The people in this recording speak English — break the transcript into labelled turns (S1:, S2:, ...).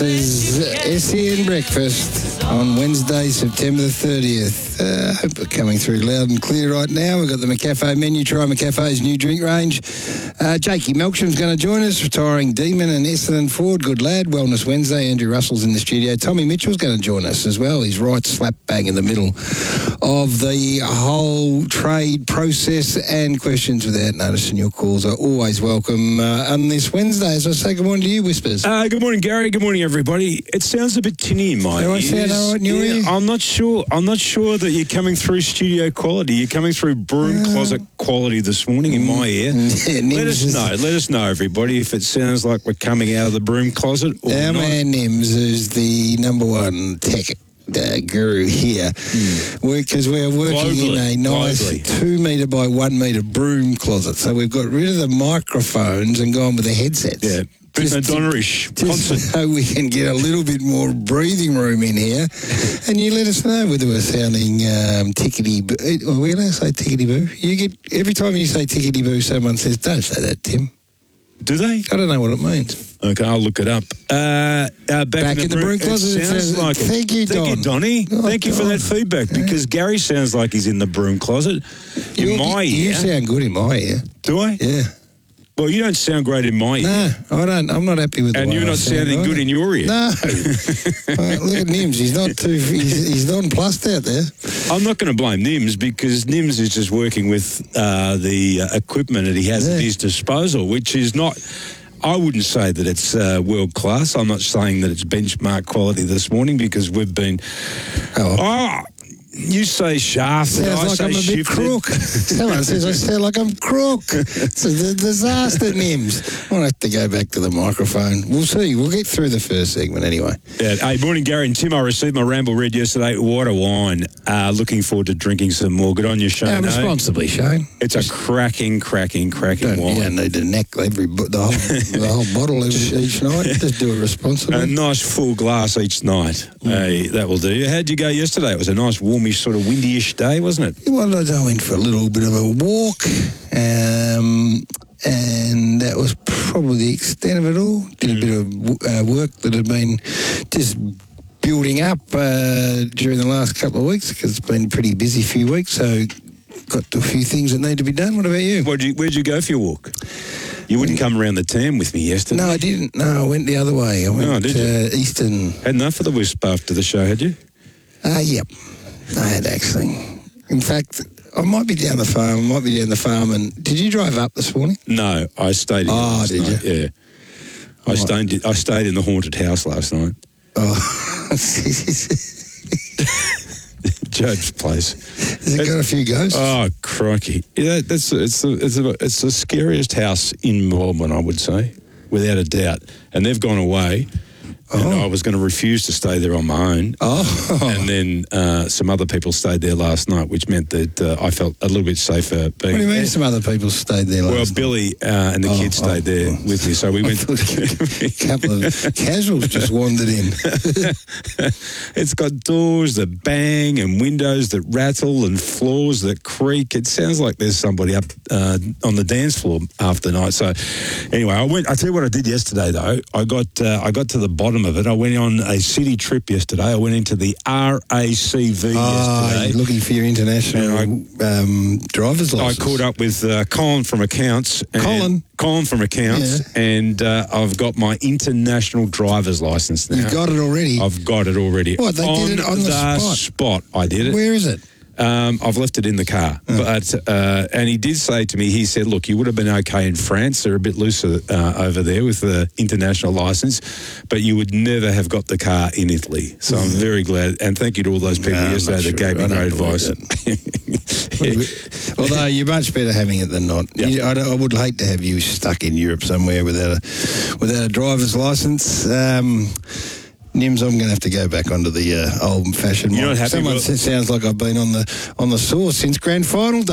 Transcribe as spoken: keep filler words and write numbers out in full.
S1: S E N Breakfast on Wednesday, September the thirtieth. Uh, hope we're coming through loud and clear right now. We've got the McCafe menu. Try McCafe's new drink range. Uh, Jakey Melksham's going to join us, retiring Demon and Essendon Ford. Good lad. Wellness Wednesday. Andrew Russell's in the studio. Tommy Mitchell's going to join us as well. He's right slap bang in the middle of the whole trade process, and questions without noticing your calls are always welcome uh, on this Wednesday. As I say, good morning to you, Whispers.
S2: Uh, good morning, Gary. Good morning, everybody. It sounds a bit tinny in my
S1: Do I
S2: ears.
S1: sound all right in your
S2: yeah,
S1: ear?
S2: I'm not sure. I'm not sure that you're coming through studio quality. You're coming through broom
S1: Uh,
S2: closet quality this morning in my ear.
S1: Yeah,
S2: Let us
S1: Nims
S2: know. Let us know, everybody, if it sounds like we're coming out of the broom closet or
S1: Our
S2: not.
S1: man Nims is the number one tech uh, guru here, because mm. we're working
S2: Globally,
S1: in a nice
S2: globally.
S1: two metre by one metre broom closet. So we've got rid of the microphones and gone with the headsets.
S2: Yeah. Bruno
S1: Just to-
S2: Donnerish
S1: Just
S2: concert.
S1: so we can get a little bit more breathing room in here. And you let us know whether we're sounding um, tickety-boo. Are we allowed to say tickety-boo? You get, every time you say tickety-boo, someone says, don't say that, Tim.
S2: Do they?
S1: I don't know what it means.
S2: Okay, I'll look it up. Uh, uh, back,
S1: Back in the broom closet,
S2: It
S1: it
S2: sounds
S1: says,
S2: like it.
S1: thank you,
S2: Thank
S1: Don.
S2: you, Donnie.
S1: Oh,
S2: Thank you for
S1: Don.
S2: that feedback, because Gary sounds like he's in the broom closet. In
S1: You-
S2: my
S1: you,
S2: ear.
S1: You sound good in my ear.
S2: Do I?
S1: Yeah.
S2: Well, you don't sound great in my ear.
S1: No, I don't. I'm not happy with the
S2: And
S1: way
S2: you're
S1: I
S2: not
S1: sound
S2: sounding
S1: either.
S2: good in your ear.
S1: No. Right, look at Nims. He's not too. He's, he's nonplussed out there.
S2: I'm not going to blame Nims, because Nims is just working with uh, the uh, equipment that he has
S1: Yeah.
S2: at his disposal, which is not... I wouldn't say that it's uh, world class. I'm not saying that it's benchmark quality this morning, because we've been...
S1: Oh.
S2: Oh, you say shafted, I
S1: Sounds like
S2: say
S1: I'm a bit
S2: shifted.
S1: crook. Someone says I sound like I'm crook. It's a disaster, Nims. I'll have to go back to the microphone. We'll see. We'll get through the first segment anyway.
S2: Yeah. Hey, morning, Gary and Tim. I received my Ramble Red yesterday. What a wine. Uh, looking forward to drinking some more. Good on you, Shane.
S1: No, responsibly, Shane.
S2: It's a cracking, cracking, cracking
S1: Don't,
S2: wine.
S1: you don't need to neck every bo- the whole the whole bottle every, each night. Just do it responsibly.
S2: A nice full glass each night. Hey, that will do. How'd you go yesterday? It was a nice, warmish, sort of windy-ish day, wasn't it?
S1: Well, I went for a little bit of a walk, um, and that was probably the extent of it all. Did a bit of uh, work that had been just building up uh, during the last couple of weeks, because it's been a pretty busy few weeks, so got to a few things that need to be done. What about you?
S2: Where'd you, where'd you go for your walk? You wouldn't come around the town with me yesterday.
S1: No, I didn't. No, I went the other way. I went
S2: Oh, did you?
S1: uh, Eastern.
S2: Had enough of the wisp after the show, had you?
S1: Ah, uh, yep. I had actually. In fact, I might be down the farm. I might be down the farm. And did you drive up this morning?
S2: No, I stayed in.
S1: Oh,
S2: last
S1: did
S2: night.
S1: you?
S2: Yeah. I stayed, I stayed in the haunted house last night.
S1: Oh,
S2: Joe's place.
S1: has it got a few ghosts?
S2: Oh, crikey. Yeah, that's, it's, the, it's, the, it's the scariest house in Melbourne, I would say, without a doubt. And they've gone away. And
S1: Oh.
S2: I was going to refuse to stay there on my own.
S1: Oh.
S2: And then uh, some other people stayed there last night, which meant that uh, I felt a little bit safer being
S1: What do you mean
S2: there.
S1: some other people stayed there last
S2: Well,
S1: night?
S2: Billy uh, and the
S1: Oh,
S2: kids stayed
S1: oh,
S2: there
S1: oh.
S2: with me, so we
S1: I
S2: went.
S1: thought a couple of casuals just wandered in.
S2: It's got doors that bang and windows that rattle and floors that creak. It sounds like there's somebody up uh, on the dance floor after the night. So, anyway, I went. I tell you what I did yesterday, though. I got uh, I got to the bottom of it. I went on a city trip yesterday. I went into the R A C V
S1: Oh,
S2: yesterday.
S1: you're looking for your international um, driver's
S2: I
S1: license.
S2: caught up with uh, Colin from Accounts. and-
S1: Colin?
S2: Colin from Accounts. And uh, I've got my international driver's license now.
S1: You've got it already?
S2: I've got it already.
S1: What, they did it on the spot?
S2: spot, I did it.
S1: Where is it?
S2: Um, I've left it in the car.
S1: Oh.
S2: But uh, and he did say to me, he said, look, you would have been okay in France. They're a bit looser uh, over there with the international license, but you would never have got the car in Italy. So I'm very glad. And thank you to all those people
S1: No, I'm
S2: yesterday
S1: not
S2: that
S1: sure.
S2: gave me
S1: I don't
S2: great advice.
S1: Although you're much better having it than not.
S2: Yeah.
S1: You, I, don't- I would hate to have you stuck in Europe somewhere without a without a driver's license. Um, Nims, I'm going to have to go back onto the uh, old-fashioned
S2: You're
S1: one.
S2: not happy
S1: Someone
S2: with-
S1: says, sounds like I've been on the on the sauce since grand final day.